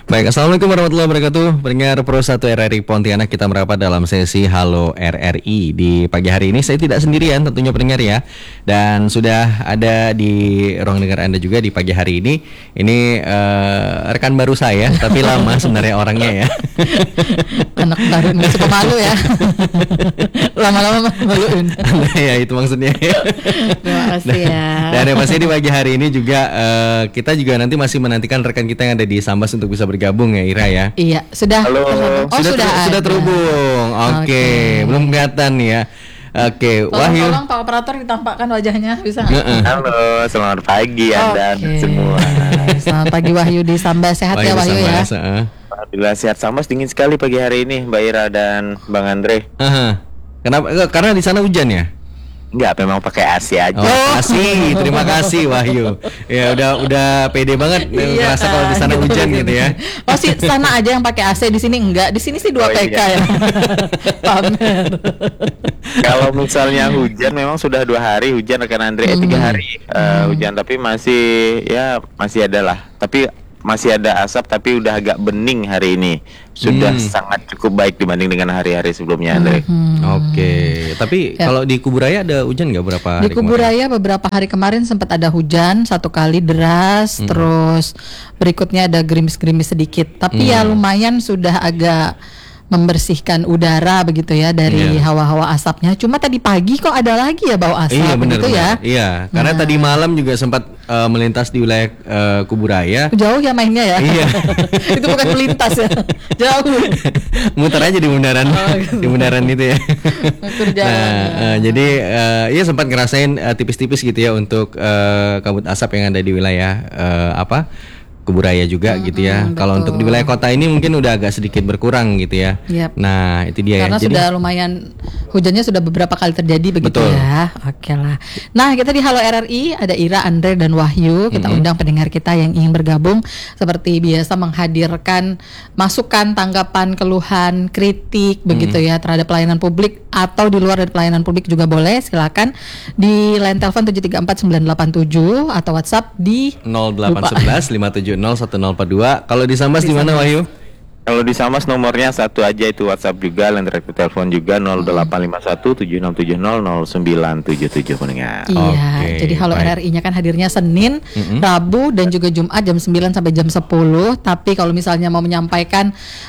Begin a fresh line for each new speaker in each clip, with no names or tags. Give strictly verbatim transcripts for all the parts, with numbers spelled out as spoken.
Baik, Assalamualaikum warahmatullahi wabarakatuh. Pendengar Pro satu R R I Pontianak, kita merapat dalam sesi Halo R R I. Di pagi hari ini saya tidak sendirian tentunya pendengar ya. Dan sudah ada di ruang dengar Anda juga di pagi hari ini. Ini uh, rekan baru saya, tapi lama sebenarnya orangnya ya.
Anak baru nggak suka malu ya. Lama-lama maluin.
Ya itu maksudnya.
Terima kasih ya.
Dan yang pasti di pagi hari ini juga uh, kita juga nanti masih menantikan rekan kita yang ada di Sambas untuk bisa bergabung ya Ira ya.
Iya, sudah.
Halo.
Oh,
sudah
sudah,
ter- sudah terhubung. Oke, okay. okay. Belum kelihatan nih ya. Oke, okay. Wahyu.
Tolong Pak Operator ditampakkan wajahnya, bisa nggak?
Halo, selamat pagi Anda
okay.
semua.
Selamat pagi Wahyu di Sambas, sehat
Wahyu
ya Wahyu ya.
Uh.
Alhamdulillah sehat. Sambas dingin sekali pagi hari ini Mbak Ira dan Bang Andre.
Uh-huh. Kenapa? Karena di sana hujan ya?
Enggak, memang pakai A C aja.
Oh, A C. Terima kasih Wahyu. Ya udah udah pede banget
Iya,
merasa kalau di sana
gitu,
hujan
gitu.
gitu ya.
Oh, sih sana aja yang pakai A C, di sini enggak. Di sini sih dua
Oh,
P K
iya.
ya. Pamer.
Kalau misalnya hujan memang sudah dua hari hujan rekan Andre, eh, tiga hari uh, hujan tapi masih ya masih ada lah. Tapi masih ada asap tapi udah agak bening hari ini. Sudah
Hmm.
sangat cukup baik dibanding dengan hari-hari sebelumnya Andre.
Hmm.
Oke, tapi
Ya.
kalau di Kuburaya ada hujan nggak berapa hari
Di
kemarin?
Kuburaya beberapa hari kemarin sempat ada hujan satu kali deras,
Hmm.
terus berikutnya ada gerimis-gerimis sedikit. Tapi ya
Hmm.
lumayan sudah agak membersihkan udara begitu ya dari
Iya.
hawa-hawa asapnya. Cuma tadi pagi kok ada lagi ya bau asap
Iya benar
gitu ya.
Iya, karena
Nah.
tadi malam juga sempat uh, melintas di wilayah uh, Kuburaya.
Jauh ya mainnya ya.
Iya.
Itu bukan melintas ya. Jauh.
Muter aja di bundaran,
Oh, gitu.
di bundaran itu ya.
Muter jalan.
Nah, uh, jadi uh, iya sempat ngerasain uh, tipis-tipis gitu ya untuk uh, kabut asap yang ada di wilayah uh, apa Kuburaya juga gitu ya.
mm,
Kalau
betul.
untuk di wilayah kota ini mungkin udah agak sedikit berkurang gitu ya.
Yap.
Nah itu dia
Karena
ya. Jadi
sudah lumayan hujannya sudah beberapa kali terjadi begitu
Betul.
ya. Oke lah. Nah kita di Halo R R I ada Ira, Andre dan Wahyu. Kita
Mm-hmm.
undang pendengar kita yang ingin bergabung seperti biasa menghadirkan masukan, tanggapan, keluhan, kritik begitu ya terhadap pelayanan publik atau di luar dari pelayanan publik juga boleh. Silakan di line telepon tujuh tiga empat sembilan delapan tujuh atau WhatsApp di
nol delapan
Lupa.
satu satu lima tujuh nol satu nol empat dua. Kalau di Sambas di mana Wahyu?
Kalau di Sambas nomornya satu aja itu WhatsApp juga, line direct telepon juga nol delapan lima satu tujuh enam tujuh nol nol sembilan tujuh tujuh pendengar.
Iya,
Oke,
jadi Halo
baik.
R R I-nya kan hadirnya Senin,
Mm-mm.
Rabu dan juga Jumat jam sembilan sampai jam sepuluh. Tapi kalau misalnya mau menyampaikan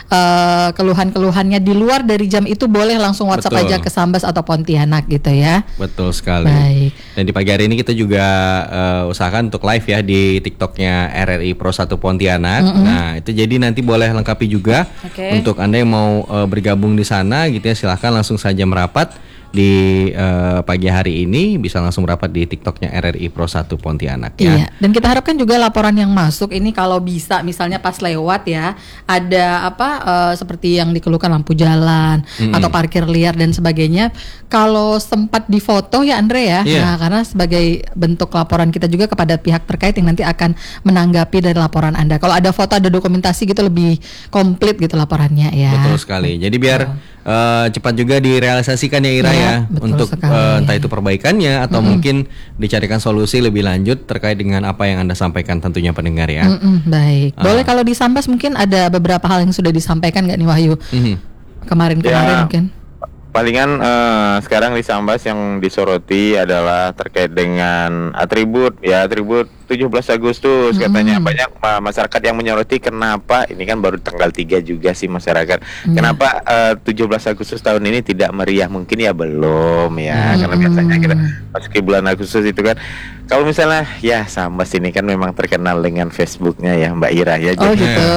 uh, keluhan-keluhannya di luar dari jam itu boleh langsung WhatsApp
Betul.
aja ke Sambas atau Pontianak gitu ya.
Betul sekali.
Baik.
Dan di pagi hari ini kita juga uh, usahakan untuk live ya di TikToknya R R I Pro satu Pontianak. Nah itu jadi nanti boleh lengkapi juga.
Oke.
Untuk Anda yang mau uh, bergabung di sana gitu ya, silahkan langsung saja merapat di uh, pagi hari ini, bisa langsung merapat di TikToknya R R I Pro satu Pontianak ya.
Iya, dan kita harapkan juga laporan yang masuk ini kalau bisa misalnya pas lewat ya ada apa eh, seperti yang dikeluhkan lampu jalan
Mm-mm.
atau parkir liar dan sebagainya. Kalau sempat difoto ya Andre ya,
Iya.
nah karena sebagai bentuk laporan kita juga kepada pihak terkait yang nanti akan menanggapi dari laporan Anda. Kalau ada foto ada dokumentasi gitu lebih komplit gitu laporannya ya.
Betul sekali. Jadi biar uh, cepat juga direalisasikan ya Ira
Iya,
ya,
betul
untuk
sekali.
uh, entah itu perbaikannya atau mungkin dicarikan solusi lebih lanjut terkait dengan apa yang Anda sampaikan tentunya pendengar ya.
Mm-mm, baik. Boleh
Ah.
kalau di Sambas mungkin ada beberapa hal yang sudah disampaikan nggak nih Wahyu?
Mhm.
Kemarin-kemarin
Ya.
mungkin.
Palingan eh, sekarang di Sambas yang disoroti adalah terkait dengan atribut ya atribut tujuh belas Agustus katanya banyak ma- masyarakat yang menyoroti kenapa ini kan baru tanggal tiga juga sih masyarakat kenapa eh, tujuh belas Agustus tahun ini tidak meriah mungkin ya belum ya karena biasanya kita masuki bulan Agustus itu kan kalau misalnya ya Sambas ini kan memang terkenal dengan Facebooknya ya Mbak Ira ya
Oh
jadi
gitu.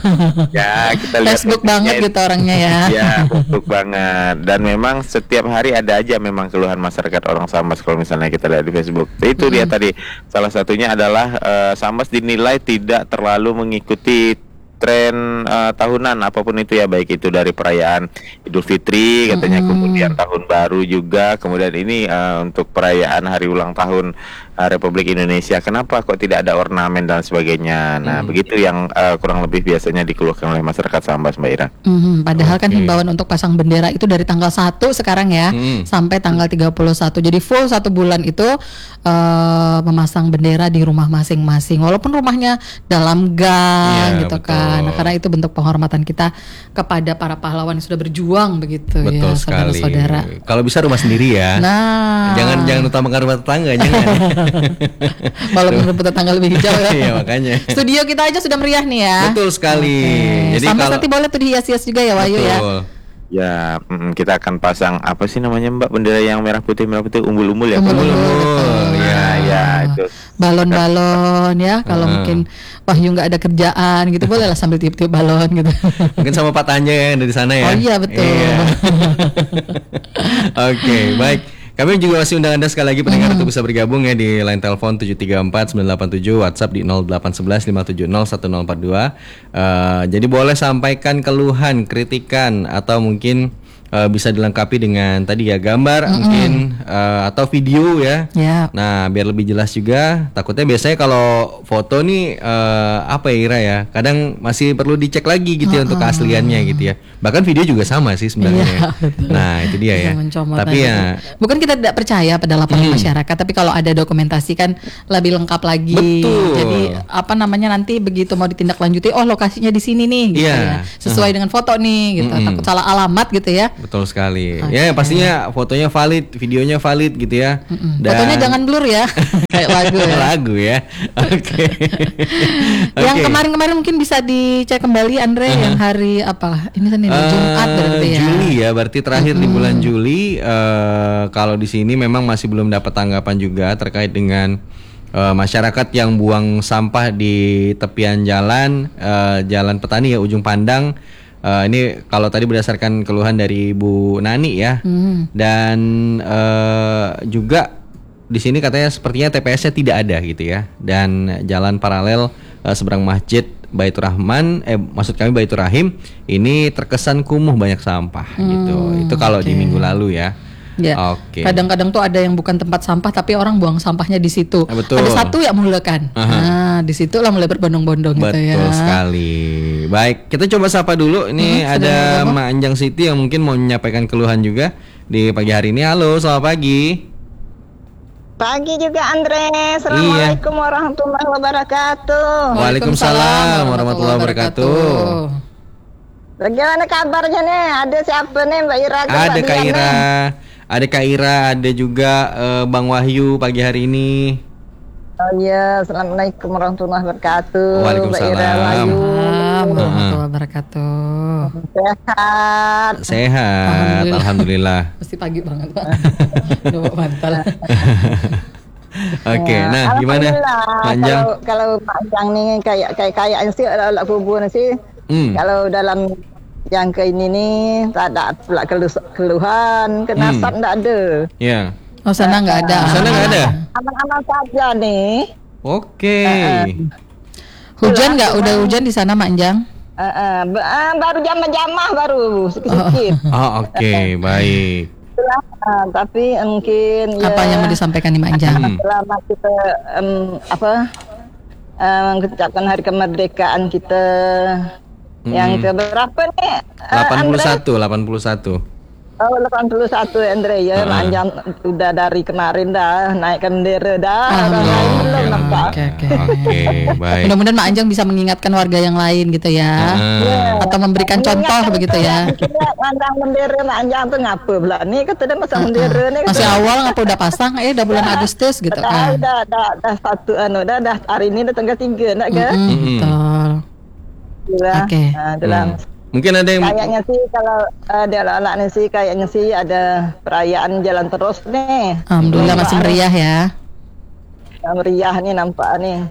ya kita lihat
Facebook
Facebooknya
banget
itu.
gitu orangnya ya.
Ya, Facebook banget. Dan memang setiap hari ada aja memang keluhan masyarakat orang Sambas kalau misalnya kita lihat di Facebook. Itu dia tadi salah satunya adalah eh, Sambas dinilai tidak terlalu mengikuti tren eh, tahunan apapun itu ya baik itu dari perayaan Idul Fitri katanya kemudian tahun baru juga kemudian ini eh, untuk perayaan hari ulang tahun uh, Republik Indonesia. Kenapa kok tidak ada ornamen dan sebagainya? Nah, hmm. begitu yang uh, kurang lebih biasanya dikeluhkan oleh masyarakat Sambas, Mbak Ira.
Hmm, padahal
okay.
kan himbauan untuk pasang bendera itu dari tanggal satu sekarang ya hmm. sampai tanggal tiga puluh satu. Jadi full satu bulan itu uh, memasang bendera di rumah masing-masing. Walaupun rumahnya dalam gang ya, gitu betul. kan. Nah, karena itu bentuk penghormatan kita kepada para pahlawan yang sudah berjuang begitu
betul
ya,
sekali.
saudara-saudara.
Kalau bisa rumah sendiri ya.
Nah,
jangan jangan utamakan rumah tetangga, jangan.
Walaupun rumput tetangga lebih hijau ya.
Iya, makanya.
Studio kita aja sudah meriah nih ya.
Betul sekali.
Okay.
Jadi
Sampai
kalau
nanti boleh tuh dihias-hias juga ya, Wahyu ya.
Ya, mm, kita akan pasang apa sih namanya Mbak, bendera yang merah putih merah putih umbul-umbul ya.
Umbul-umbul.
Ya, ya itu.
Balon-balon ya. Kalau uh. mungkin Wahyu nggak ada kerjaan gitu, bolehlah sambil tiup-tiup balon gitu.
Mungkin sama Pak Tanya ya dari sana ya.
Oh iya betul.
Iya. Oke, okay, baik. Kami juga masih undang Anda sekali lagi pendengar untuk bisa bergabung ya di line telepon tujuh tiga empat sembilan delapan tujuh, WhatsApp di nol delapan satu satu lima tujuh nol satu nol empat dua. Uh, jadi boleh sampaikan keluhan, kritikan atau mungkin uh, bisa dilengkapi dengan tadi ya gambar mm-hmm. mungkin uh, atau video ya.
Yeah.
Nah, biar lebih jelas juga. Takutnya biasanya kalau foto nih uh, apa ya Ira ya, kadang masih perlu dicek lagi gitu ya uh-uh. untuk keasliannya gitu ya. Bahkan video juga sama sih sebenarnya. Yeah, nah, itu dia ya. Tapi ya
bukan kita tidak percaya pada laporan hmm. masyarakat, tapi kalau ada dokumentasi kan lebih lengkap lagi.
Betul.
Jadi apa namanya nanti begitu mau ditindaklanjuti, oh lokasinya di sini nih gitu
yeah.
ya. Sesuai uh-huh. dengan foto nih gitu. Mm-hmm. Takut salah alamat gitu ya.
Betul sekali.
Okay.
Ya pastinya fotonya valid, videonya valid gitu ya.
Mm-mm. Dan fotonya jangan blur ya. Kayak lagu ya.
Lagu ya. Oke. Okay.
Yang
okay.
kemarin-kemarin mungkin bisa dicek kembali Andre uh-huh. yang hari apa? Ini kan ini uh, Jumat berarti ya.
Juli ya, berarti terakhir mm-hmm. di bulan Juli. Uh, kalau di sini memang masih belum dapat tanggapan juga terkait dengan uh, masyarakat yang buang sampah di tepian jalan, uh, jalan Petani ya, ujung Pandang. Uh, ini kalau tadi berdasarkan keluhan dari Bu Nani ya, hmm. dan uh, juga di sini katanya sepertinya T P S-nya tidak ada gitu ya, dan jalan paralel uh, seberang Masjid Baitur Rahman, eh maksud kami Baitur Rahim ini terkesan kumuh banyak sampah hmm, gitu. Itu kalau okay. di minggu lalu ya.
Ya.
Oke.
Kadang-kadang tuh ada yang bukan tempat sampah tapi orang buang sampahnya di situ.
Ah, betul.
Ada satu yang mulakan. Nah, di situ lah mulai berbondong-bondong gitu ya.
Betul sekali. Baik, kita coba sapa dulu. Ini hmm, ada Mak Anjang Siti yang mungkin mau menyampaikan keluhan juga di pagi hari ini. Halo, selamat pagi.
Pagi juga Andre. Assalamualaikum iya. warahmatullahi wabarakatuh.
Waalaikumsalam warahmatullahi wabarakatuh.
Bagaimana kabarnya nih? Ada siapa nih Mbak Ira?
Ada Kak Ira. Ada Kak Ira, ada juga uh, Bang Wahyu pagi hari ini.
Oh iya, assalamualaikum warahmatullahi wabarakatuh.
Waalaikumsalam.
Mbak Ira, Wahyu.
Warahmatullahi wabarakatuh.
Sehat.
Sehat, alhamdulillah. Alhamdulillah.
Mesti pagi banget Pak. Udah mantal.
Oke, okay, ya, nah gimana?
Manjang. Kalau kalau Manjang nih kayak kayak kayak sih alat kubur sih. Hmm. Kalau dalam yang ke ini nih tak ada pula keluhan, kena asap hmm. tak ada.
Iya. Yeah.
Oh sana nggak ada.
Sana nggak ada.
Aman-aman saja nih.
Oke. Okay.
Uh, uh.
Hujan nggak? Udah hujan di sana, Mak Anjang?
Uh, uh, uh, baru jamah-jamah baru sedikit-sedikit.
Oh, oh oke, okay. baik.
Itulah, uh, tapi mungkin
apa ya, yang mau disampaikan nih Mak Anjang?
Selama kita um, apa uh, mengucapkan hari kemerdekaan kita hmm. yang ke berapa nih? Uh,
delapan puluh satu, delapan puluh satu.
Oh, delapan puluh satu Andre ya, uh-huh. Manjang udah dari kemarin dah naikkan bendera dah.
Ah,
orang lain belum nampak.
Oke, oke.
Oke, baik.
Mudah-mudahan Mak Anjang bisa mengingatkan warga yang lain gitu ya. Uh-huh. Yeah. Atau memberikan contoh begitu ya.
Kita mandang bendera Mak Anjang tuh ngapa pula nih, kata dia pasang uh-huh. bendera nih.
Masih awal ngapa udah pasang, eh udah bulan Agustus gitu kan.
Dah, dah, dah satu anu dah, dah hari ini dah tanggal tiga nak ke?
Mm-hmm, betul.
Oke. Okay. Nah,
mungkin ada yang
kayaknya sih kalau ada uh, anak-anak sih kayaknya sih ada perayaan jalan terus nih.
Alhamdulillah masih meriah ya.
Meriah nih nampak nih.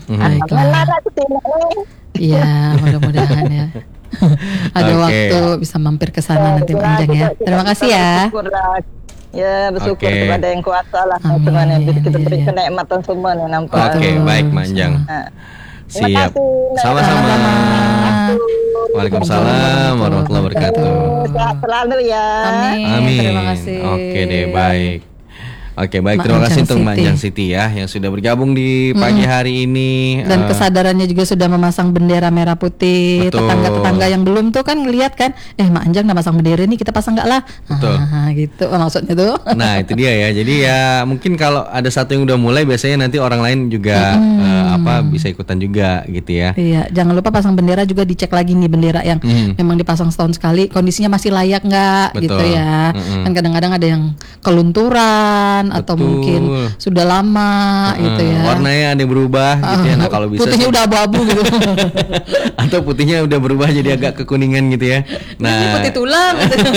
Iya, mudah-mudahan ya. Ada okay. waktu bisa mampir ke sana nanti Mak Anjang ya. Terima kasih ya.
Ya bersyukur
okay.
kepada yang kuasa lah teman-teman ya, kita beri ya. kenikmatan semua nih nampak.
Oke, okay, baik Mak Anjang. Siap. Sama-sama. Waalaikumsalam warahmatullahi wabarakatuh.
Sehat selalu ya.
Amin.
Amin.
Terima kasih.
Oke deh, baik. Oke, baik.
Mak
Terima kasih
Anjang
untuk Mak
Siti.
Anjang Siti ya yang sudah bergabung di pagi hari ini.
Dan
Eh,
kesadarannya juga sudah memasang bendera merah putih.
Betul.
Tetangga-tetangga yang belum tuh kan ngelihat kan, eh Mak Anjang udah masang bendera ini, kita pasang nggak lah?
Betul.
Ah, gitu maksudnya tuh.
Nah itu dia ya. Jadi ya mungkin kalau ada satu yang udah mulai, biasanya nanti orang lain juga eh, apa bisa ikutan juga gitu ya.
Iya, jangan lupa pasang bendera juga dicek lagi nih bendera yang
Mm.
memang dipasang setahun sekali, kondisinya masih layak nggak gitu
Betul.
ya.
Mm-mm.
Kan kadang-kadang ada yang kelunturan atau
Betul.
mungkin sudah lama gitu
Eh,
ya.
Warnanya ada yang berubah gitu ya. Nah kalau bisa
putihnya
sih-
udah abu-abu gitu.
atau putihnya udah berubah jadi agak kekuningan gitu ya.
Ini
Nah
putih tulang. Gitu.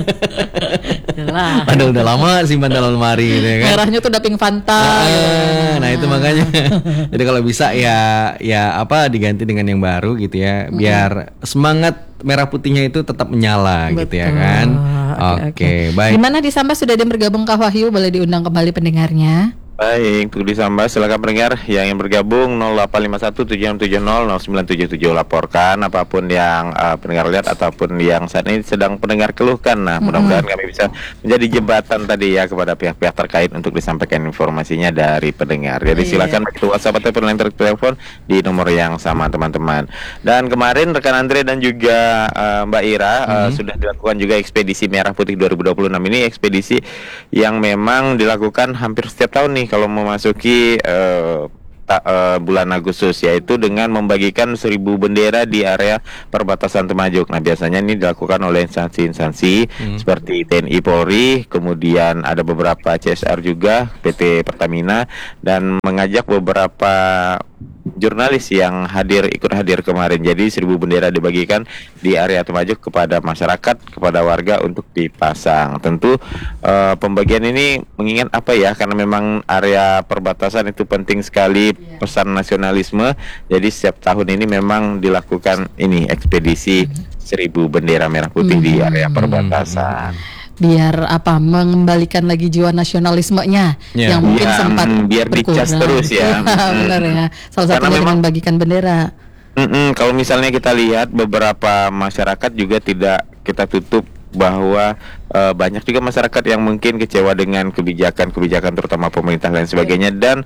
Yalah.
padahal udah lama simpan dalam lemari gitu ya kan.
Merahnya tuh udah pink Fanta.
Ah, nah itu makanya. Jadi kalau bisa ya ya apa diganti dengan yang baru gitu ya, biar semangat merah putihnya itu tetap menyala gitu ya kan. Oke, baik.
Gimana di Sambas sudah ada yang bergabung Kak Wahyu, boleh diundang kembali pendengarnya?
Baik, untuk di Sambas silakan pendengar yang yang bergabung nol delapan lima satu tujuh enam tujuh nol nol sembilan tujuh tujuh, laporkan apapun yang uh, pendengar lihat ataupun yang saat ini sedang pendengar keluhkan. Nah, mudah-mudahan kami bisa menjadi jembatan tadi ya kepada pihak-pihak terkait untuk disampaikan informasinya dari pendengar. Jadi
Iya.
silakan begitu WhatsApp ataupun line telepon di nomor yang sama teman-teman. Dan kemarin rekan Andre dan juga uh, Mbak Ira uh, sudah dilakukan juga ekspedisi Merah Putih dua ribu dua puluh enam. Ini ekspedisi yang memang dilakukan hampir setiap tahun nih kalau memasuki uh, ta- uh, bulan Agustus, yaitu dengan membagikan seribu bendera di area perbatasan Temajuk. Nah biasanya ini dilakukan oleh instansi-instansi seperti T N I Polri, kemudian ada beberapa C S R juga, P T Pertamina, dan mengajak beberapa jurnalis yang hadir ikut hadir kemarin. Jadi seribu bendera dibagikan di area Temajuk kepada masyarakat, kepada warga untuk dipasang. Tentu eh, pembagian ini mengingat apa ya, karena memang area perbatasan itu penting sekali pesan nasionalisme. Jadi setiap tahun ini memang dilakukan ini ekspedisi seribu bendera merah putih di area perbatasan.
Biar apa, mengembalikan lagi jiwa nasionalismenya
Ya.
yang mungkin
Ya,
sempat
mm, biar dicas
berkurang.
terus ya.
Benar ya. Salah
Karena
satunya dengan
memang-
bagikan bendera.
Mm-mm, kalau misalnya kita lihat beberapa masyarakat juga tidak kita tutup bahwa eh, banyak juga masyarakat yang mungkin kecewa dengan kebijakan-kebijakan terutama pemerintah dan sebagainya, dan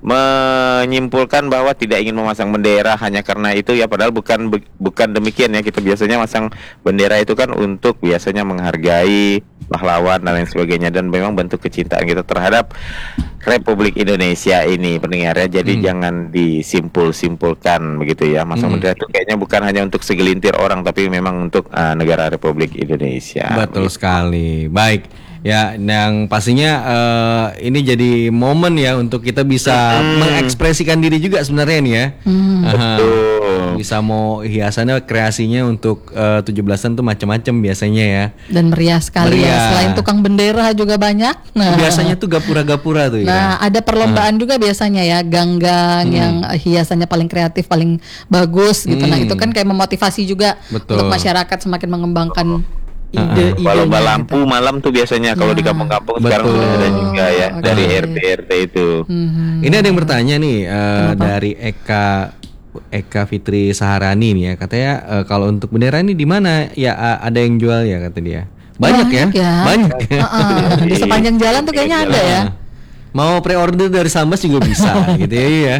menyimpulkan bahwa tidak ingin memasang bendera hanya karena itu ya, padahal bukan be- bukan demikian ya. Kita biasanya masang bendera itu kan untuk biasanya menghargai pahlawan dan lain sebagainya, dan memang bentuk kecintaan kita terhadap Republik Indonesia ini pendengar ya. Jadi jangan disimpul-simpulkan begitu ya. Masang bendera itu kayaknya bukan hanya untuk segelintir orang, tapi memang untuk uh, negara Republik Indonesia.
Betul sekali. Baik. Ya, yang pastinya eh, ini jadi momen ya untuk kita bisa mengekspresikan diri juga sebenarnya nih ya. Aha.
Betul.
Bisa mau hiasannya, kreasinya untuk eh, tujuh belasan tuh macam-macam biasanya ya.
Dan meriah sekali
Meriah.
ya. Selain tukang bendera juga banyak. Nah,
Biasanya tuh gapura-gapura tuh ya.
Nah, ada perlombaan juga biasanya ya, gang-gang yang eh, hiasannya paling kreatif, paling bagus gitu. Nah,
Hmm.
itu kan kayak memotivasi juga
Betul.
untuk masyarakat semakin mengembangkan
Uh-uh.
ide-ide.
Lomba lampu malam tuh biasanya kalau di kampung-kampung sekarang
Betul.
sudah ada juga ya,
Oke.
dari R T R T itu.
Ini ada yang bertanya nih eh, dari Eka Eka Fitri Saharani nih ya, katanya eh, kalau untuk bendera ini di mana ya, a- ada yang jual ya kata dia. Banyak,
Banyak
ya?
ya.
Banyak ya.
Heeh, di sepanjang jalan tuh kayaknya ada ya.
Mau pre-order dari Sambas juga bisa gitu ya. Iya.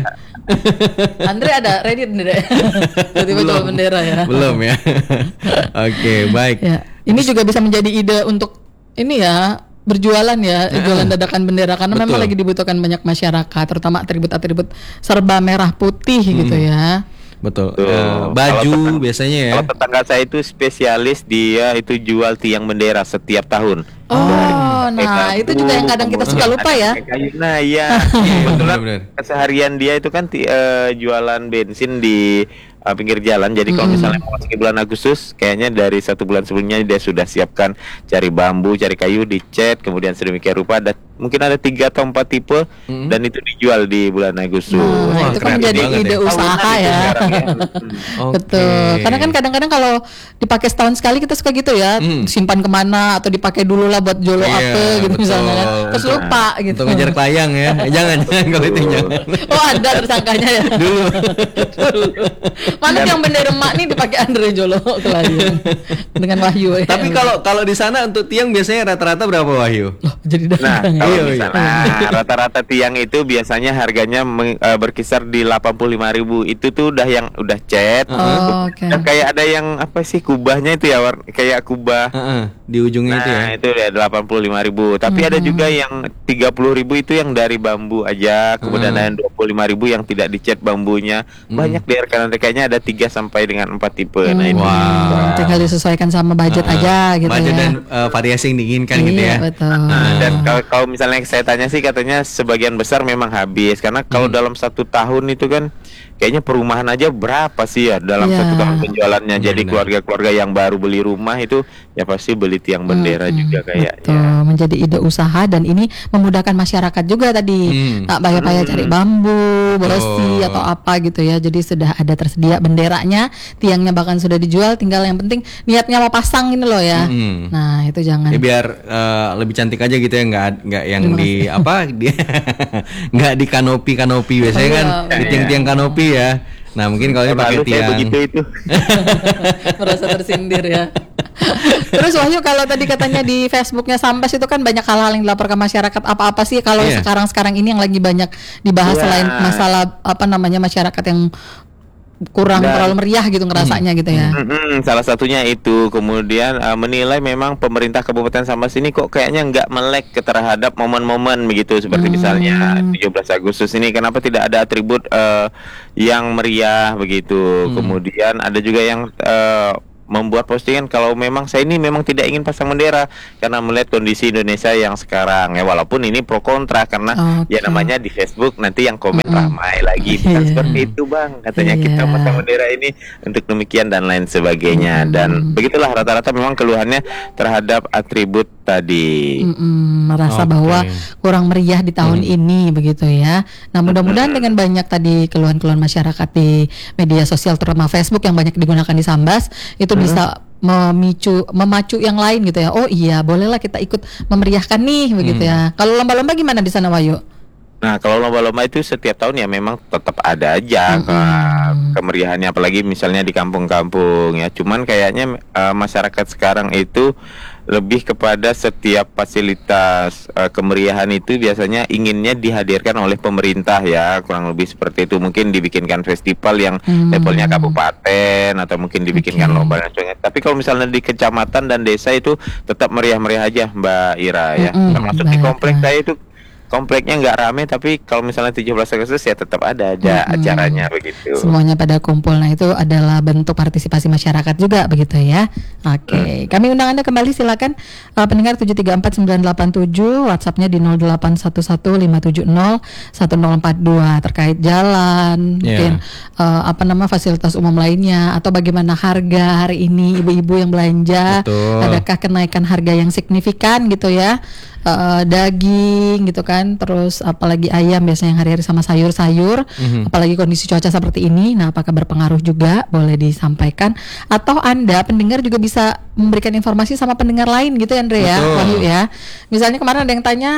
Andre ada ready bendera. Tiba-tiba
Belum.
jual bendera ya.
Belum ya. Oke, baik.
Ya, ini juga bisa menjadi ide untuk ini ya, berjualan ya, jualan dadakan bendera karena memang
Betul.
lagi dibutuhkan banyak masyarakat, terutama atribut-atribut serba merah putih gitu ya.
Betul.
Tuh.
Eh, baju
Kalau tetang-
biasanya ya.
Kalau tetangga saya itu spesialis, dia itu jual tiang bendera setiap tahun.
Oh, nah itu juga yang kadang kita suka lupa ya.
Kayu. Nah, iya. Kebetulan
benar-benar.
keseharian dia itu kan ti- eh, jualan bensin di eh, pinggir jalan. Jadi kalau misalnya mau masuk ke bulan Agustus, kayaknya dari satu bulan sebelumnya dia sudah siapkan cari bambu, cari kayu, dicat, kemudian sedemikian rupa ada mungkin ada tiga atau empat tipe, dan itu dijual di bulan Agustus.
Nah,
Wah,
itu kan
kreatif
menjadi
banget
ide
ya.
usaha
Tahunan itu
ya.
sekarang ya.
Oke.
Betul. Karena kan kadang-kadang kalau dipakai setahun sekali kita suka gitu ya,
Hmm.
simpan kemana atau dipakai dulu lah buat jolo
Iya,
apa gitu
betul,
misalnya kan. Terus
betul.
lupa gitu.
Untuk ngejar kelayang ya. Eh, jangan jangan kalau itu jangan.
Oh ada tersangkanya ya.
Dulu.
Mana yang bendera emak nih dipakai Andre Jolo Kelayang dengan Wahyu ya.
Tapi kalau kalau di sana untuk tiang biasanya rata-rata berapa, Wahyu?
Loh, jadi
Nah,
datang ya.
kalau
Iya,
di
iya.
sana rata-rata tiang itu biasanya harganya meng- eh, berkisar di delapan puluh lima ribu. Itu tuh udah yang udah cat.
Oh, oke.
Dan kayak ada yang apa sih kubahnya itu ya, war- kayak kubah.
Heeh, di ujungnya itu ya.
Nah, itu ya delapan puluh lima ribu. Tapi ada juga yang tiga puluh ribu itu yang dari bambu aja. Kemudian ada yang dua puluh lima ribu yang tidak dicat bambunya. Banyak di rekan-rekannya ada tiga sampai dengan empat tipe. Nah, ini
Wow.
Hmm, tinggal disesuaikan sama budget aja gitu
Budget
ya.
dan eh, variasi yang diinginkan
Iya,
gitu ya.
betul.
Nah, dan kalau, kalau misalnya saya tanya sih katanya sebagian besar memang habis karena kalau dalam satu tahun itu kan kayaknya perumahan aja berapa sih ya dalam
Iya.
satu tahun penjualannya. Jadi
Benar.
keluarga-keluarga yang baru beli rumah itu ya pasti beli tiang bendera juga kayaknya.
Betul, menjadi ide usaha dan ini memudahkan masyarakat juga tadi.
Hmm.
Tak payah-payah cari bambu,
Betul.
besi atau apa gitu ya. Jadi sudah ada tersedia benderanya, tiangnya bahkan sudah dijual, tinggal yang penting niatnya mau pasang ini loh ya.
Hmm.
Nah, itu jangan.
Ya biar eh, lebih cantik aja gitu ya, nggak nggak yang di apa dia nggak di kanopi kanopi biasanya kan
Iya.
di tiang-tiang kanopi ya. Nah mungkin kalau ini
Tahun
pakai
lalu saya
tiang.
begitu itu.
Merasa tersindir ya. Terus Wahyu, kalau tadi katanya di Facebooknya Sambas itu kan banyak hal-hal yang dilaporkan masyarakat, apa-apa sih kalau
Iya.
sekarang-sekarang ini yang lagi banyak dibahas
Iya.
selain masalah apa namanya masyarakat yang kurang
Dan-
terlalu meriah gitu ngerasanya gitu ya.
Mm-mm, salah satunya itu kemudian uh, menilai memang pemerintah Kabupaten Sambas ini kok kayaknya nggak melek ke terhadap momen-momen begitu seperti misalnya tujuh belas Agustus ini kenapa tidak ada atribut uh, yang meriah begitu. Kemudian ada juga yang uh, membuat postingan kalau memang saya ini memang tidak ingin pasang bendera karena melihat kondisi Indonesia yang sekarang ya, walaupun ini pro kontra karena
Oke.
ya namanya di Facebook nanti yang komen ramai lagi bukan
Iya.
seperti itu bang katanya
Iya.
kita pasang bendera ini untuk demikian dan lain sebagainya dan begitulah rata-rata memang keluhannya terhadap atribut tadi.
Mm-mm, merasa
Oke.
bahwa kurang meriah di tahun ini begitu ya. Nah mudah-mudahan dengan banyak tadi keluhan-keluhan masyarakat di media sosial terutama Facebook yang banyak digunakan di Sambas itu bisa memicu memacu yang lain gitu ya. Oh iya bolehlah kita ikut memeriahkan nih begitu ya. Kalau lomba-lomba gimana di sana Wahyu?
Nah kalau lomba-lomba itu setiap tahun ya memang tetap ada aja ke- kemeriahannya apalagi misalnya di kampung-kampung ya. Cuman kayaknya eh, masyarakat sekarang itu lebih kepada setiap fasilitas eh, kemeriahan itu biasanya inginnya dihadirkan oleh pemerintah ya, kurang lebih seperti itu. Mungkin dibikinkan festival yang levelnya kabupaten atau mungkin dibikinkan
Oke.
lomba dan sebagainya. Tapi kalau misalnya di kecamatan dan desa itu tetap meriah-meriah aja Mbak Ira ya.
Mm-mm,
Termasuk di
baik,
komplek
baik.
saya itu kompleknya nggak rame tapi kalau misalnya tujuh belas Agustus ya tetap ada aja acaranya begitu.
Semuanya pada kumpul. Nah itu adalah bentuk partisipasi masyarakat juga begitu ya. Oke, kami undang Anda kembali silakan uh, pendengar tujuh tiga empat sembilan delapan tujuh, WhatsAppnya di nol delapan satu satu lima tujuh nol satu nol empat dua terkait jalan, mungkin uh, apa nama fasilitas umum lainnya atau bagaimana harga hari ini ibu-ibu yang belanja,
Betul.
adakah kenaikan harga yang signifikan gitu ya. Uh, daging gitu kan, terus apalagi ayam biasanya yang hari-hari sama sayur-sayur, apalagi kondisi cuaca seperti ini, nah apakah berpengaruh juga, boleh disampaikan atau Anda pendengar juga bisa memberikan informasi sama pendengar lain gitu ya Andre ya,
Betul.
Wahyu ya. Misalnya kemarin ada yang tanya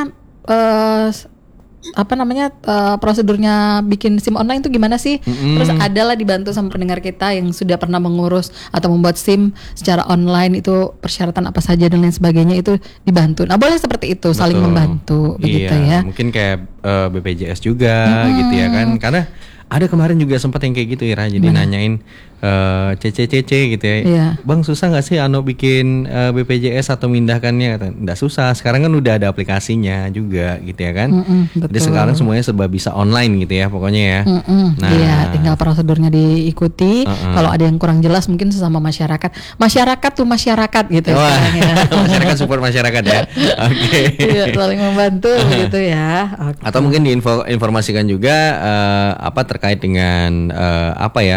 eh apa namanya eh, prosedurnya bikin SIM online itu gimana sih? Terus adalah dibantu sama pendengar kita yang sudah pernah mengurus atau membuat SIM secara online itu persyaratan apa saja dan lain sebagainya itu dibantu. Nah boleh seperti itu saling
Betul.
membantu begitu
Iya,
ya.
mungkin kayak eh, B P J S juga gitu ya kan. Karena ada kemarin juga sempat yang kayak gitu Ira, jadi nanyain eh, C C C C gitu ya.
Iya.
Bang susah nggak sih Ano bikin eh, B P J S atau mindahkannya? Kata, nggak susah. Sekarang kan udah ada aplikasinya juga gitu ya kan.
Mm-mm,
Jadi
betul.
sekarang semuanya serba bisa online gitu ya pokoknya ya.
Mm-mm,
Nah.
iya, tinggal prosedurnya diikuti.
Uh-uh.
Kalau ada yang kurang jelas mungkin sesama masyarakat. Masyarakat tuh masyarakat gitu
Wah,
sekarang ya.
masyarakat support masyarakat ya. Oke.
Iya, saling membantu begitu ya. Oke.
Atau mungkin diinformasikan juga eh, apa terkait dengan eh, apa ya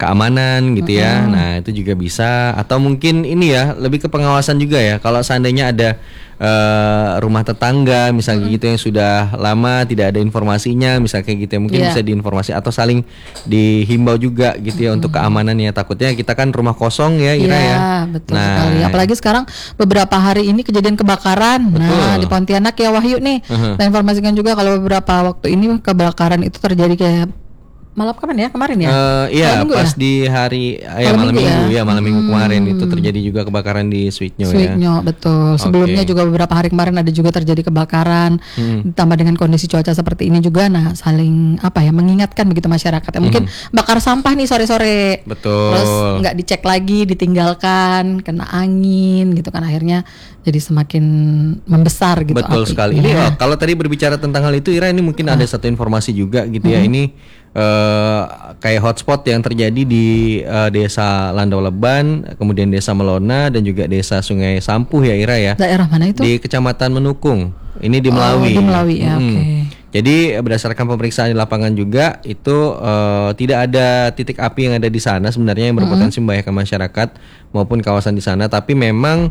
keamanan gitu ya. Nah, itu juga bisa, atau mungkin ini ya, lebih ke pengawasan juga ya. Kalau seandainya ada uh, rumah tetangga misalnya gitu yang sudah lama tidak ada informasinya, misalnya kayak gitu ya, mungkin
Yeah.
bisa diinformasi atau saling dihimbau juga gitu ya untuk keamanannya. Takutnya kita kan rumah kosong ya, Ira
Iya,
ya.
betul
Nah,
sekali. Apalagi sekarang beberapa hari ini kejadian kebakaran. Nah,
Betul.
di Pontianak ya Wahyu nih.
Uh-huh.
Saya informasikan juga kalau beberapa waktu ini kebakaran itu terjadi kayak malam kapan ya? Kemarin ya?
Eh, iya,
Malam minggu
pas
ya?
di hari ya
Malam
malam
minggu
minggu
ya?
ya, malam minggu kemarin itu terjadi juga kebakaran di Sweetnyo ya.
Sweetnyo, betul. Sebelumnya
Oke.
juga beberapa hari kemarin ada juga terjadi kebakaran. Ditambah dengan kondisi cuaca seperti ini juga, nah saling apa ya, mengingatkan begitu masyarakat. Ya, mungkin bakar sampah nih sore-sore.
Betul.
Terus nggak dicek lagi, ditinggalkan, kena angin gitu kan, akhirnya jadi semakin membesar gitu.
Betul
apinya.
sekali. Ini oh, kalau tadi berbicara tentang hal itu, Ira, ini mungkin ada satu informasi juga gitu ya. Ini eh, kayak hotspot yang terjadi di eh, desa Landau Leban, kemudian desa Melona dan juga desa Sungai Sampuh ya, Ira ya.
Daerah mana itu?
Di Kecamatan Menukung. Ini di
Oh,
Melawi.
di Melawi ya,
Mm.
oke.
Jadi berdasarkan pemeriksaan di lapangan juga itu eh, tidak ada titik api yang ada di sana sebenarnya yang berpotensi membahayakan masyarakat maupun kawasan di sana, tapi memang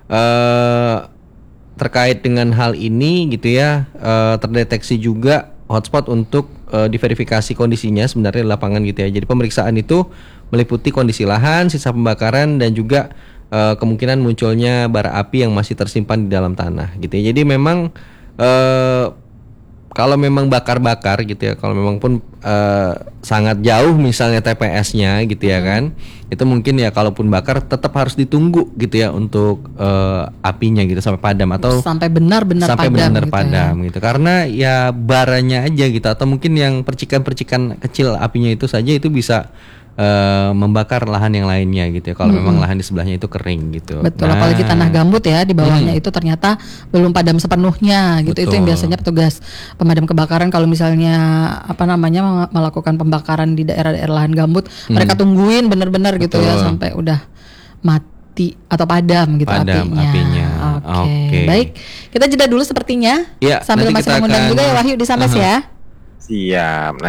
eh, terkait dengan hal ini gitu ya, eh, terdeteksi juga hotspot untuk eh, diverifikasi kondisinya sebenarnya di lapangan gitu ya. Jadi pemeriksaan itu meliputi kondisi lahan, sisa pembakaran dan juga eh, kemungkinan munculnya bara api yang masih tersimpan di dalam tanah gitu ya. Jadi memang eh, kalau memang bakar-bakar gitu ya, kalau memang pun eh, sangat jauh misalnya T P S-nya gitu ya kan, itu mungkin ya kalaupun bakar tetap harus ditunggu gitu ya untuk eh, apinya gitu sampai padam atau
sampai benar-benar
sampai
padam
benar-benar
gitu ya.
padam gitu, karena ya baranya aja gitu, atau mungkin yang percikan-percikan kecil apinya itu saja itu bisa eh, membakar lahan yang lainnya gitu ya, kalau memang lahan di sebelahnya itu kering gitu.
Betul,
Nah,
apalagi tanah gambut ya di bawahnya itu ternyata belum padam sepenuhnya gitu. Itu yang
Betul.
biasanya petugas pemadam kebakaran kalau misalnya apa namanya meng- melakukan pembakaran di daerah-daerah lahan gambut, mereka tungguin benar-benar gitu ya
Betul.
sampai udah mati atau padam gitu
Padam
apinya.
apinya.
Oke.
Oke.
Baik, kita jeda dulu sepertinya.
Iya,
Sambil
nanti
masih
kita
mengundang
akan-
juga ya Wahyu di Sambas
Aha.
ya.
Siap.